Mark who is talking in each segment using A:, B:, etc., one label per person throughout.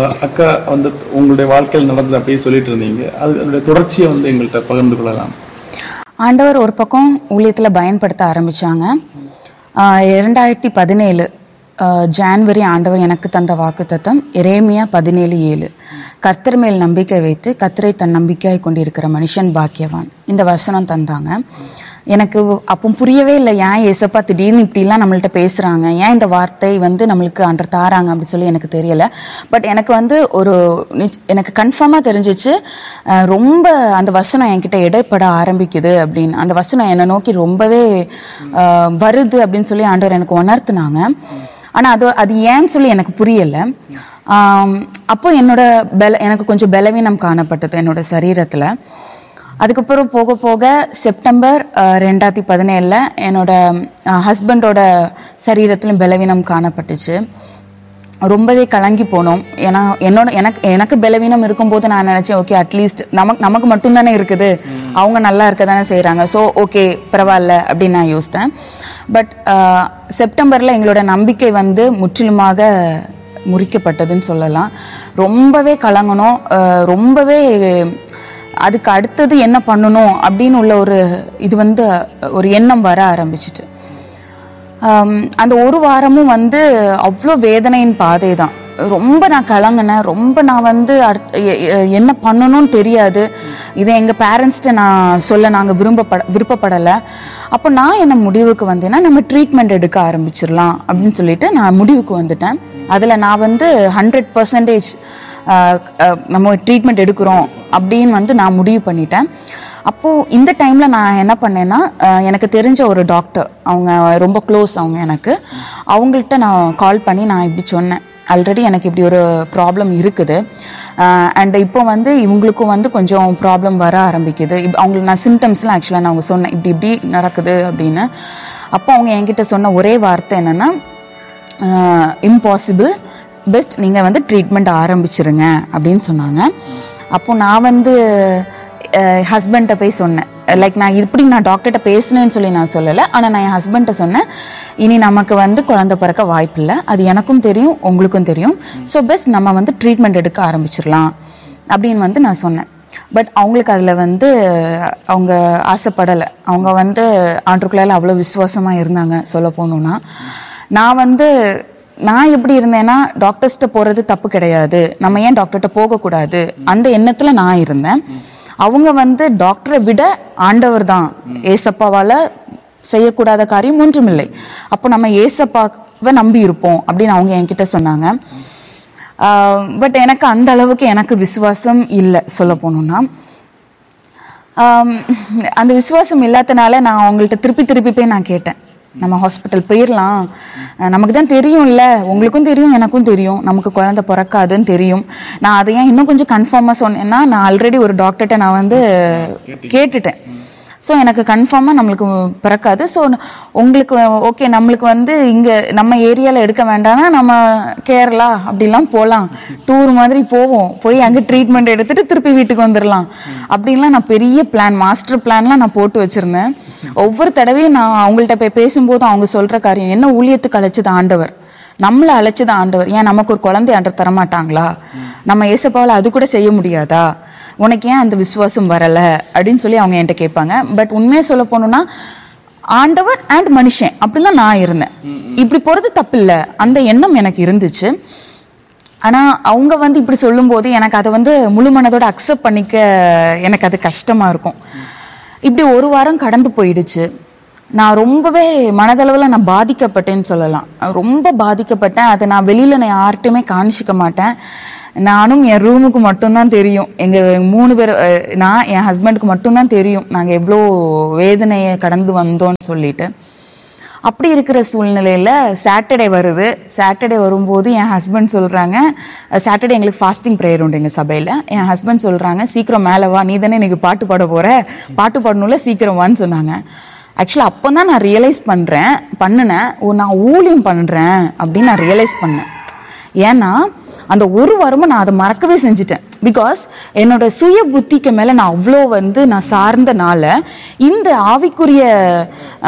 A: அக்கா வந்து உங்களுடைய வாழ்க்கையில் நடந்தது அப்படியே சொல்லிட்டு இருந்தீங்க, அதனுடைய தொடர்ச்சியை வந்து எங்கள்கிட்ட பகிர்ந்து கொள்ளலாம்.
B: ஆண்டவர் ஒரு பக்கம் ஊழியத்தில் பயன்படுத்த ஆரம்பித்தாங்க. 2017 ஜான்வரி ஆண்டவர் எனக்கு தந்த வாக்குத்தத்தம் எரேமியா 17:7, கர்த்தர் மேல் நம்பிக்கை வைத்து கர்த்தரை தன் நம்பிக்கையாய் கொண்டிருக்கிற மனுஷன் பாக்கியவான். இந்த வசனம் தந்தாங்க. எனக்கு அப்போ புரியவே இல்லை, ஏன் ஏசப்பா திடீர்னு இப்படிலாம் நம்மள்ட்ட பேசுகிறாங்க, ஏன் இந்த வார்த்தை வந்து நம்மளுக்கு ஆண்டவர் தாராங்க அப்படின்னு சொல்லி எனக்கு தெரியலை. பட் எனக்கு வந்து எனக்கு கன்ஃபார்மாக தெரிஞ்சிச்சு, ரொம்ப அந்த வசனம் என்கிட்ட இடைப்பட ஆரம்பிக்குது அப்படின்னு. அந்த வசனம் என்னை நோக்கி ரொம்பவே வருது அப்படின்னு சொல்லி ஆண்டவர் எனக்கு உணர்த்துனாங்க. ஆனால் அது ஏன்னு சொல்லி எனக்கு புரியலை. அப்போ எனக்கு கொஞ்சம் பலவீனம் காணப்பட்டது என்னோட சரீரத்தில். அதுக்கப்புறம் போக போக செப்டம்பர் 2017 என்னோட ஹஸ்பண்டோட சரீரத்திலும் பலவீனம் காணப்பட்டுச்சு. ரொம்பவே கலங்கி போனோம். ஏன்னா எனக்கு பலவீனம் இருக்கும்போது நான் நினச்சேன், ஓகே அட்லீஸ்ட் நமக்கு மட்டும்தானே இருக்குது, அவங்க நல்லா இருக்க தானே செய்கிறாங்க, ஸோ ஓகே பரவாயில்ல அப்படின்னு நான் யோசித்தேன். பட் செப்டம்பரில் எங்களோட நம்பிக்கை வந்து முற்றிலுமாக முறிக்கப்பட்டதுன்னு சொல்லலாம். ரொம்பவே கலங்கணும். ரொம்பவே அதுக்கு அடுத்தது என்ன பண்ணணும் அப்படின்னு உள்ள ஒரு எண்ணம் வர ஆரம்பிச்சிட்டு, அந்த ஒரு வாரமும் வந்து அவ்வளோ வேதனையின் பாதை தான். ரொம்ப நான் கலங்கினேன். ரொம்ப நான் வந்து என்ன பண்ணணும்னு தெரியாது. இதை எங்கள் பேரண்ட்ஸ்கிட்ட நான் சொல்ல நாங்கள் விருப்பப்படலை. அப்போ நான் என்ன முடிவுக்கு வந்தேன்னா, நம்ம ட்ரீட்மெண்ட் எடுக்க ஆரம்பிச்சிடலாம் அப்படின்னு சொல்லிட்டு நான் முடிவுக்கு வந்துட்டேன். அதில் நான் வந்து 100% நம்ம ட்ரீட்மெண்ட் எடுக்கிறோம் அப்படின்னு வந்து நான் முடிவு பண்ணிட்டேன். அப்போது இந்த டைமில் நான் என்ன பண்ணேன்னா, எனக்கு தெரிஞ்ச ஒரு டாக்டர், அவங்க ரொம்ப க்ளோஸ் அவங்க அவங்கள்ட்ட நான் கால் பண்ணி நான் இப்படி சொன்னேன், ஆல்ரெடி எனக்கு இப்படி ஒரு ப்ராப்ளம் இருக்குது அண்ட் இப்போ வந்து இவங்களுக்கும் வந்து கொஞ்சம் ப்ராப்ளம் வர ஆரம்பிக்குது. அவங்களுக்கு நான் சிம்டம்ஸ்லாம் ஆக்சுவலாக நான் அவங்க சொன்னேன், இப்படி நடக்குது அப்படின்னு. அப்போ அவங்க என்கிட்ட சொன்ன ஒரே வார்த்தை என்னென்னா, இம்பாசிபிள், பெஸ்ட் நீங்கள் வந்து ட்ரீட்மெண்ட் ஆரம்பிச்சிருங்க அப்படின்னு சொன்னாங்க. அப்போது நான் வந்து ஹஸ்பண்ட்டை போய் சொன்னேன், லைக் நான் டாக்டர்கிட்ட பேசினேன்னு சொல்லி நான் சொல்லலை, ஆனால் நான் என் ஹஸ்பண்ட்டை சொன்னேன், இனி நமக்கு வந்து குழந்தை பிறக்க வாய்ப்பில்லை, அது எனக்கும் தெரியும் உங்களுக்கும் தெரியும், ஸோ பெஸ்ட் நம்ம வந்து ட்ரீட்மெண்ட் எடுக்க ஆரம்பிச்சிடலாம் அப்படின்னு வந்து நான் சொன்னேன். பட் அவங்களுக்கு அதில் வந்து அவங்க ஆசைப்படலை. அவங்க வந்து ஆண்டவருக்குள்ளால அவ்வளோ விசுவாசமாக இருந்தாங்க. சொல்ல போகணுன்னா நான் எப்படி இருந்தேன்னா, டாக்டர்ஸ்கிட்ட போகிறது தப்பு கிடையாது, நம்ம ஏன் டாக்டர்கிட்ட போகக்கூடாது அந்த எண்ணத்தில் நான் இருந்தேன். அவங்க வந்து டாக்டரை விட ஆண்டவர் தான், ஏசப்பாவால் செய்யக்கூடாத காரியம் ஒன்றுமில்லை, அப்போ நம்ம ஏசப்பாவை நம்பி இருப்போம் அப்படின்னு அவங்க என்கிட்ட சொன்னாங்க. பட் எனக்கு அந்த அளவுக்கு எனக்கு விசுவாசம் இல்லை. சொல்ல போகணுன்னா அந்த விசுவாசம் இல்லாதனால நான் அவங்கள்ட்ட திருப்பி போய் நான் கேட்டேன், நம்ம ஹாஸ்பிட்டல் போயிடலாம், நமக்கு தான் தெரியும் இல்லை, உங்களுக்கும் தெரியும் எனக்கும் தெரியும் நமக்கு குழந்தை பிறக்காதுன்னு தெரியும். நான் அதை ஏன் இன்னும் கொஞ்சம் கன்ஃபார்மாக சொன்னேன்னா, நான் ஆல்ரெடி ஒரு டாக்டர்கிட்ட நான் வந்து கேட்டுட்டேன். ஸோ எனக்கு கன்ஃபார்மாக நம்மளுக்கு பிறக்காது, ஸோ உங்களுக்கு ஓகே, நம்மளுக்கு வந்து இங்கே நம்ம ஏரியாவில் எடுக்க வேண்டாம்னா நம்ம கேரளா அப்படிலாம் போகலாம், டூர் மாதிரி போய் அங்கே ட்ரீட்மெண்ட் எடுத்துகிட்டு திருப்பி வீட்டுக்கு வந்துடலாம் அப்படின்லாம் நான் பெரிய மாஸ்டர் பிளான்லாம் நான் போட்டு வச்சுருந்தேன். ஒவ்வொரு தடவையும் நான் அவங்கள்ட்ட போய் பேசும்போது அவங்க சொல்கிற காரியம் என்ன, ஊழியத்துக்கு அழைச்சது ஆண்டவர், நம்மளை அழைச்சது ஆண்டவர், ஏன் நமக்கு ஒரு குழந்தை ஆண்டவர் தரமாட்டாங்களா, நம்ம ஏசப்பாவில் அது கூட செய்ய முடியாதா, உனக்கு ஏன் அந்த விசுவாசம் வரலை அப்படின்னு சொல்லி அவங்க என்கிட்ட கேட்பாங்க. பட் உண்மையை சொல்ல போகணுன்னா, ஆண்டவர் அண்ட் மனுஷன் அப்படின்னு தான் நான் இருந்தேன். இப்படி போகிறது தப்பு இல்லை, அந்த எண்ணம் எனக்கு இருந்துச்சு. ஆனால் அவங்க வந்து இப்படி சொல்லும்போது எனக்கு அதை வந்து முழு மனதோடு அக்செப்ட் பண்ணிக்க எனக்கு அது கஷ்டமாக இருக்கும். இப்படி ஒரு வாரம் கடந்து போயிடுச்சு. நான் ரொம்பவே மனதளவில் நான் பாதிக்கப்பட்டேன்னு சொல்லலாம். ரொம்ப பாதிக்கப்பட்டேன். அதை நான் வெளியில் நான் யார்கிட்டையுமே காணிச்சிக்க மாட்டேன். நானும் என் ரூமுக்கு மட்டும்தான் தெரியும், எங்கள் 3 பேர், நான் என் ஹஸ்பண்டுக்கு மட்டும்தான் தெரியும் நாங்கள் எவ்வளோ வேதனையை கடந்து வந்தோன்னு சொல்லிட்டு. அப்படி இருக்கிற சூழ்நிலையில் சாட்டர்டே வருது. சாட்டர்டே வரும்போது என் ஹஸ்பண்ட் சொல்கிறாங்க, சாட்டர்டே எங்களுக்கு ஃபாஸ்டிங் ப்ரேயர் உண்டு எங்கள் சபையில். என் ஹஸ்பண்ட் சொல்கிறாங்க, சீக்கிரம் மேலே வா, நீ தானே எனக்கு பாட்டு பாட போகிற, பாட்டு பாடணும்ல சீக்கிரம் வான்னு சொன்னாங்க. ஆக்சுவலாக அப்போ தான் நான் ரியலைஸ் பண்ணினேன், நான் ஊழியம் பண்ணுறேன் அப்படின்னு நான் ரியலைஸ் பண்ணேன். ஏன்னா அந்த ஒரு வாரமும் நான் அதை மறக்கவே செஞ்சுட்டேன். பிகாஸ் என்னோட சுய புத்திக்கு மேலே நான் அவ்வளோ வந்து நான் சார்ந்தனால இந்த ஆவிக்குரிய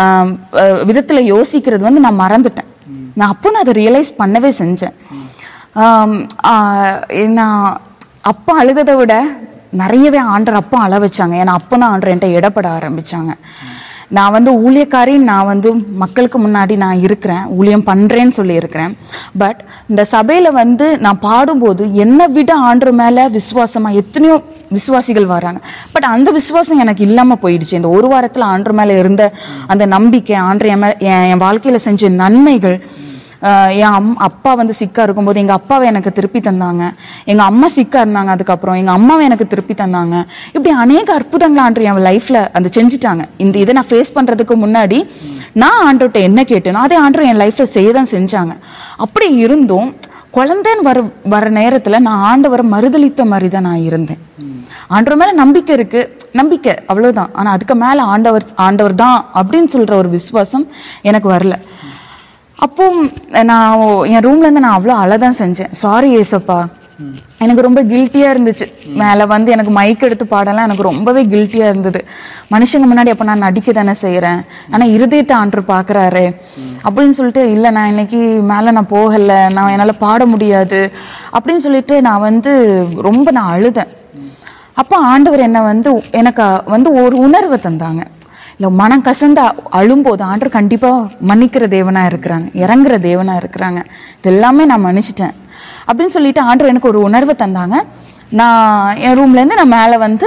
B: விதத்தில் யோசிக்கிறது வந்து நான் மறந்துட்டேன். நான் அப்போ நான் அதை ரியலைஸ் பண்ணவே செஞ்சேன். நான் அப்பா அழுததை விட நிறையவே ஆண்டர் அப்பா அழ வச்சாங்க. ஏன்னா அப்போ தான் ஆண்டர் என்கிட்ட இடப்பட ஆரம்பித்தாங்க. நான் வந்து ஊழியக்காரி, நான் வந்து மக்களுக்கு முன்னாடி நான் இருக்கிறேன், ஊழியம் பண்ணுறேன்னு சொல்லி இருக்கிறேன். பட் இந்த சபையில் வந்து நான் பாடும்போது என்னை விட ஆண்டர் மேலே விசுவாசமாக எத்தனையோ விசுவாசிகள் வராங்க. பட் அந்த விசுவாசம் எனக்கு இல்லாமல் போயிடுச்சு. இந்த ஒரு வாரத்தில் ஆண்டர் மேலே இருந்த அந்த நம்பிக்கை, ஆண்டர் என் வாழ்க்கையில் செஞ்ச நன்மைகள், என் அப்பா வந்து சிக்கா இருக்கும்போது எங்கள் அப்பாவை எனக்கு திருப்பி தந்தாங்க, எங்கள் அம்மா சிக்கா இருந்தாங்க, அதுக்கப்புறம் எங்கள் அம்மாவை எனக்கு திருப்பி தந்தாங்க. இப்படி அநேக அற்புதங்கள் ஆண்டர் என் லைஃப்பில் அந்த செஞ்சுட்டாங்க. இந்த இதை நான் ஃபேஸ் பண்ணுறதுக்கு முன்னாடி நான் ஆண்டர்கிட்ட என்ன கேட்டேனோ அதே ஆண்டர் என் லைஃப்பில் செய்ய தான் செஞ்சாங்க. அப்படி இருந்தும் குழந்தைன்னு வர நேரத்தில் நான் ஆண்டவரை மறுதளித்த மாதிரி தான் நான் இருந்தேன். ஆண்டவர் மேலே நம்பிக்கை இருக்குது, நம்பிக்கை அவ்வளோதான். ஆனால் அதுக்கு மேலே ஆண்டவர் தான் அப்படின்னு சொல்கிற ஒரு விசுவாசம் எனக்கு வரல. அப்போ நான் என் ரூம்லேருந்து நான் அவ்வளோ அழதான் செஞ்சேன். சாரி ஏசப்பா, எனக்கு ரொம்ப கில்ட்டியாக இருந்துச்சு. மேலே வந்து எனக்கு மைக் எடுத்து பாடலாம் எனக்கு ரொம்பவே கில்ட்டியாக இருந்தது. மனுஷங்க முன்னாடி அப்போ நான் நடிக்க தானே செய்கிறேன், ஆனால் இருதயத்தை ஆண்டர் பார்க்குறாரு அப்படின்னு சொல்லிட்டு, இல்லை நான் இன்னைக்கு மேலே நான் போகலை, நான் என்னால் பாட முடியாது அப்படின்னு சொல்லிட்டு நான் வந்து ரொம்ப நான் அழுதேன். அப்போ ஆண்டவர் என்னை வந்து எனக்கு வந்து ஒரு உணர்வை தந்தாங்க. இல்லை, மனம் கசந்து அழும்போது ஆண்டவர் கண்டிப்பாக மன்னிக்கிற தேவனாக இருக்கிறாங்க, இறங்குற தேவனாக இருக்கிறாங்க. இது எல்லாமே நான் மன்னிச்சிட்டேன் அப்படின்னு சொல்லிட்டு ஆண்டவர் எனக்கு ஒரு உணர்வை தந்தாங்க. நான் என் ரூம்லேருந்து நான் மேலே வந்து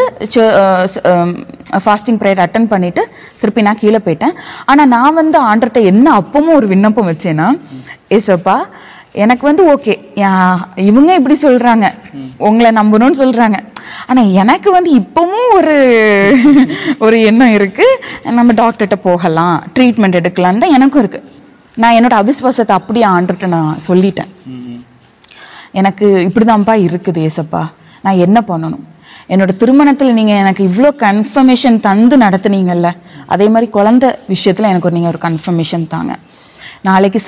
B: ஃபாஸ்டிங் ப்ரேயர் அட்டன் பண்ணிவிட்டு திருப்பி நான் கீழே போயிட்டேன். ஆனால் நான் வந்து ஆண்டர்கிட்ட என்ன அப்பவும் ஒரு விண்ணப்பம் வச்சேன்னா, ஏசப்பா எனக்கு வந்து ஓகே, இவங்க இப்படி சொல்கிறாங்க, உங்களை நம்பணும்னு சொல்கிறாங்க, ஆனால் எனக்கு வந்து இப்போவும் ஒரு எண்ணம் இருக்குது, நம்ம டாக்டர்கிட்ட போகலாம், ட்ரீட்மெண்ட் எடுக்கலான்னு தான் எனக்கும் இருக்குது. நான் என்னோட அவிஸ்வாசத்தை அப்படியே ஆண்டர்கிட்ட நான் சொல்லிட்டேன். எனக்கு இப்படி தான்ப்பா இருக்குது ஏசப்பா, நான் என்ன பண்ணணும்? என்னோட திருமணத்தில் நீங்கள் எனக்கு இவ்வளோ கன்ஃபர்மேஷன் தந்து நடத்துனீங்கல்ல, அதே மாதிரி குழந்தை விஷயத்தில் எனக்கு நீங்கள் ஒரு கன்ஃபர்மேஷன் தாங்க. நாளைக்கு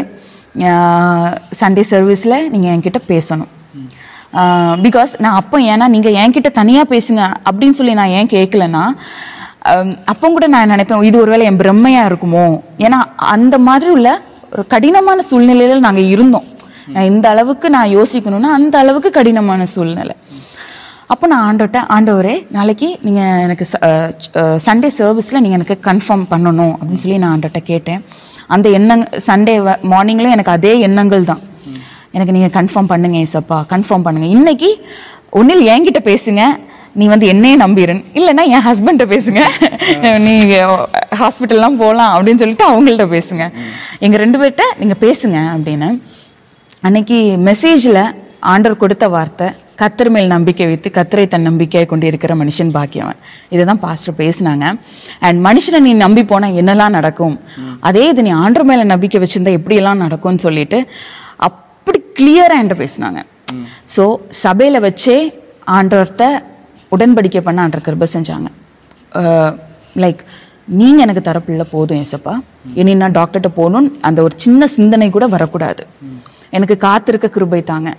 B: சண்டே சர்வீஸில் நீங்கள் என்கிட்ட பேசணும். பிகாஸ் நான் அப்போ ஏன்னா நீங்கள் என்கிட்ட தனியாக பேசுங்க அப்படின்னு சொல்லி நான் ஏன் கேட்கலன்னா, அப்போ கூட நான் நினைப்பேன் இது ஒருவேளை என் பிரம்மையாக இருக்குமோ. ஏன்னா அந்த மாதிரி உள்ள ஒரு கடினமான சூழ்நிலையில் நாங்கள் இருந்தோம். இந்த அளவுக்கு நான் யோசிக்கணும்னா அந்த அளவுக்கு கடினமான சூழ்நிலை. அப்போ நான் ஆண்டவரே நாளைக்கு நீங்கள் எனக்கு சண்டே சர்வீஸில் நீங்கள் எனக்கு கன்ஃபார்ம் பண்ணணும் அப்படின்னு சொல்லி நான் ஆண்டவர்கிட்ட கேட்டேன். அந்த சண்டே மார்னிங்லேயும் எனக்கு அதே எண்ணங்கள் தான். எனக்கு நீங்கள் கன்ஃபார்ம் பண்ணுங்க ஏசப்பா, கன்ஃபார்ம் பண்ணுங்கள். இன்னைக்கு ஒன்றில் என்கிட்ட பேசுங்க, நீ வந்து என்னையே நம்பிடுன்னு, இல்லைன்னா என் ஹஸ்பண்ட்டை பேசுங்க, நீங்கள் ஹாஸ்பிட்டல்லாம் போகலாம் அப்படின்னு சொல்லிட்டு அவங்கள்ட்ட பேசுங்க, எங்கள் 2 பேர்கிட்ட நீங்கள் பேசுங்க அப்படின்னு. அன்னைக்கு மெசேஜில் ஆண்டவர் கொடுத்த வார்த்தை, கர்த்தர் மேல் நம்பிக்கை வைத்து கர்த்தரை தன் நம்பிக்கையை கொண்டு இருக்கிற மனுஷன் பாக்கியவன். இதை தான் பாஸ்டர் பேசினாங்க. அண்ட் மனுஷனை நீ நம்பி போனால் என்னெல்லாம் நடக்கும், அதே இது நீ ஆண்டவர் மேலே நம்பிக்கை வச்சுருந்தா எப்படியெல்லாம் நடக்கும்னு சொல்லிட்டு அப்படி கிளியராக என்கிட்ட பேசினாங்க. ஸோ சபையில் வச்சே ஆண்டவர்கிட்ட உடன்படிக்கை பண்ண ஆண்டவர் கிருபை செஞ்சாங்க. லைக் நீங்கள் எனக்கு தரப்பில்லை போதும் ஏசப்பா, இனி நான் டாக்டர்கிட்ட போகணுன்னு அந்த ஒரு சின்ன சிந்தனை கூட வரக்கூடாது, எனக்கு காத்திருக்க கிருபை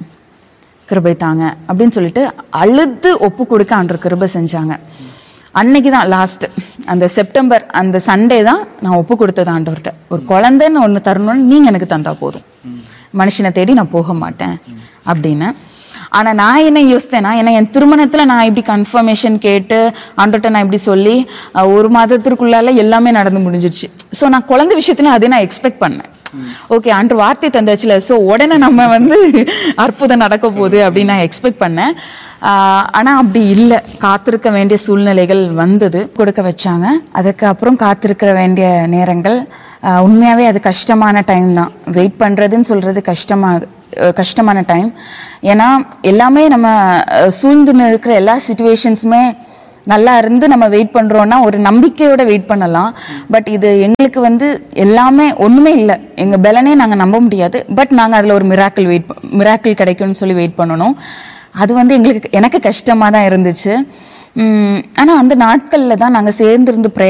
B: தாங்க அப்படின்னு சொல்லிட்டு அழுது ஒப்பு கொடுக்க ஆண்டவர் கிருபை செஞ்சாங்க. அன்னைக்கு தான் லாஸ்ட் அந்த செப்டம்பர் அந்த சண்டே தான் நான் ஒப்பு கொடுத்தது ஆண்டவர்கிட்ட. ஒரு குழந்தைன்னு ஒன்று தரணும்னு நீங்கள் எனக்கு தந்தா போதும், மனுஷனை தேடி நான் போக மாட்டேன் அப்படின்னு. ஆனால் நான் என்ன யோசித்தேன்னா, ஏன்னா என் திருமணத்தில் நான் இப்படி கன்ஃபர்மேஷன் கேட்டு ஆண்டவர்கிட்ட நான் இப்படி சொல்லி 1 மாதத்திற்குள்ளால எல்லாமே நடந்து முடிஞ்சிடுச்சு. ஸோ நான் குழந்தை விஷயத்துல அதே நான் எக்ஸ்பெக்ட் பண்ணேன். ஓகே ஆண்டவர் வார்த்தை தந்தாச்சுல, ஸோ உடனே நம்ம வந்து அற்புதம் நடக்க போகுது அப்படின்னு நான் எக்ஸ்பெக்ட் பண்ணேன். ஆனால் அப்படி இல்லை, காத்திருக்க வேண்டிய சூழ்நிலைகள் வந்தது, கொடுக்க வச்சாங்க. அதுக்கப்புறம் காத்திருக்க வேண்டிய நேரங்கள் உண்மையாகவே அது கஷ்டமான டைம் தான். வெயிட் பண்ணுறதுன்னு சொல்கிறது கஷ்டமான டைம். ஏன்னா எல்லாமே நம்ம சூழ்ந்து இருக்கிற எல்லா சிச்சுவேஷன்ஸுமே நல்லா இருந்து நம்ம வெயிட் பண்ணுறோன்னா ஒரு நம்பிக்கையோட வெயிட் பண்ணலாம். பட் இது எங்களுக்கு வந்து எல்லாமே ஒன்றுமே இல்லை, எங்கள் பலனே நாங்கள் நம்ப முடியாது. பட் நாங்கள் அதில் ஒரு மிராக்கிள் கிடைக்கும்னு சொல்லி வெயிட் பண்ணணும். அது வந்து எனக்கு கஷ்டமாக தான் இருந்துச்சு. ஆனால் அந்த நாட்களில் தான் நாங்கள் சேர்ந்துருந்து